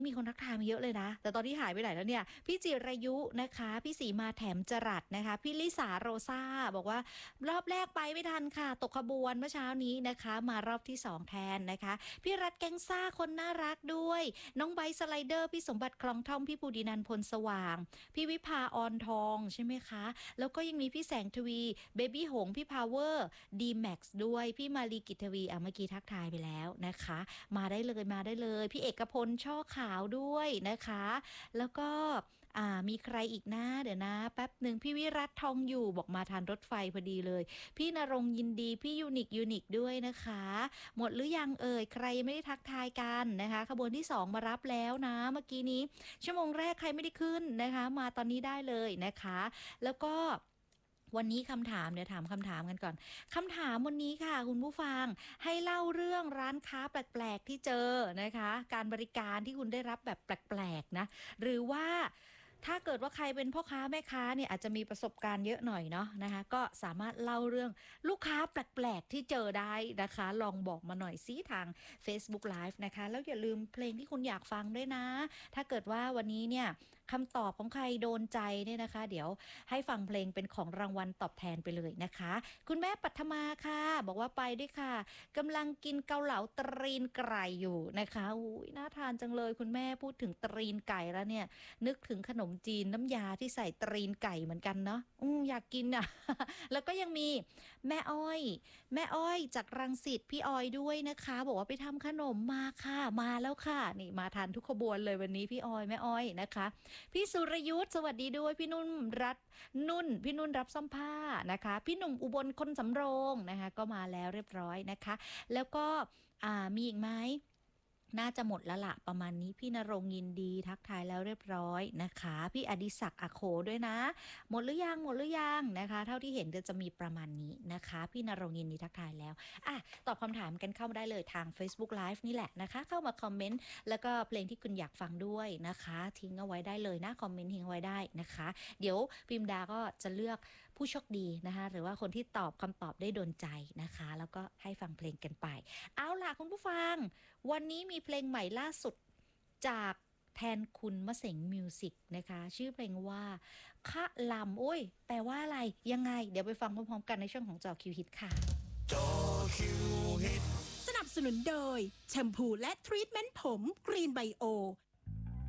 มีคนทักทายมาเยอะเลยนะแต่ตอนนี้หายไปไหนแล้วเนี่ยพี่จิรายุนะคะพี่สีมาแถมจรัสนะคะพี่ลิสาโรซาบอกว่ารอบแรกไปไม่ทันค่ะตกขบวนเมื่อเช้านี้นะคะมารอบที่2แทนนะคะพี่รัฐแกงซ่าคนน่ารักด้วยน้องไบสไลเดอร์พี่สมบัติคลองท่อมพี่ปูดินันพลสว่างพี่วิภาออนทองใช่ไหมคะแล้วก็ยังมีพี่แสงทวีเบบี้หงพี่พาวเวอร์ดีแม็กซ์ด้วยพี่มาลีกิตทวีเมื่อกี้ทักทายไปแล้วนะคะมาได้เลยพี่เอกพลช่อขาวด้วยนะคะแล้วก็มีใครอีกนะเดี๋ยวนะแป๊บหนึ่งพี่วิรัตทองอยู่บอกมาทานรถไฟพอดีเลยพี่นรงยินดีพี่ยูนิคด้วยนะคะหมดหรือยังใครไม่ได้ทักทายกันนะคะขบวนที่2มารับแล้วนะเมื่อกี้นี้ชั่วโมงแรกใครไม่ได้ขึ้นนะคะมาตอนนี้ได้เลยนะคะแล้วก็วันนี้คำถามเดี๋ยวถามคำถามกันก่อนคำถามวันนี้ค่ะคุณผู้ฟังให้เล่าเรื่องร้านค้าแปลกๆที่เจอนะคะการบริการที่คุณได้รับแบบแปลกๆนะหรือว่าถ้าเกิดว่าใครเป็นพ่อค้าแม่ค้าเนี่ยอาจจะมีประสบการณ์เยอะหน่อยเนาะนะคะก็สามารถเล่าเรื่องลูกค้าแปลกๆที่เจอได้นะคะลองบอกมาหน่อยซิทาง Facebook Live นะคะแล้วอย่าลืมเพลงที่คุณอยากฟังด้วยนะถ้าเกิดว่าวันนี้เนี่ยคำตอบของใครโดนใจเนี่ยนะคะเดี๋ยวให้ฟังเพลงเป็นของรางวัลตอบแทนไปเลยนะคะคุณแม่ปัทมาค่ะบอกว่าไปด้วยค่ะกำลังกินเกาเหลาตรีนไก่อยู่นะคะอุ้ยน่าทานจังเลยคุณแม่พูดถึงตรีนไก่แล้วเนี่ยนึกถึงขนมจีนน้ำยาที่ใส่ตรีนไก่เหมือนกันเนาะอยากกินอ่ะ แล้วก็ยังมีแม่อ้อยจากรังสิตพี่ออยด้วยนะคะบอกว่าไปทำขนมมาค่ะมาแล้วค่ะนี่มาทานทุกขบวนเลยวันนี้พี่ออยแม่อ้อยนะคะพี่สุรยุทธสวัสดีด้วยพี่นุ่นพี่นุ่นรับซ่อมผ้านะคะพี่หนุ่มอุบลคนสำโรงนะคะก็มาแล้วเรียบร้อยนะคะแล้วก็มีอีกไหมน่าจะหมดแล้วละประมาณนี้พี่นรงยินดีทักทายแล้วเรียบร้อยนะคะพี่อดิศักดิ์อโคด้วยนะหมดหรือยังนะคะเท่าที่เห็นจะมีประมาณนี้นะคะพี่นรงยินดีทักทายแล้วตอบคำถามกันเข้ามาได้เลยทาง Facebook Live นี่แหละนะคะเข้ามาคอมเมนต์แล้วก็เพลงที่คุณอยากฟังด้วยนะคะทิ้งเอาไว้ได้เลยนะคอมเมนต์ทิ้งไว้ได้นะคะเดี๋ยวพิมดาก็จะเลือกผู้โชคดีนะคะหรือว่าคนที่ตอบคำตอบได้โดนใจนะคะแล้วก็ให้ฟังเพลงกันไปเอาล่ะคุณผู้ฟังวันนี้มีเพลงใหม่ล่าสุดจากแทนคุณมะเสงมิวสิกนะคะชื่อเพลงว่าคะลำโอ้ยแปลว่าอะไรยังไงเดี๋ยวไปฟังพร้อมๆกันในช่วงของจอคิวฮิตค่ะจอคิวฮิตสนับสนุนโดยแชมพูและทรีทเมนต์ผมกรีนไบโอ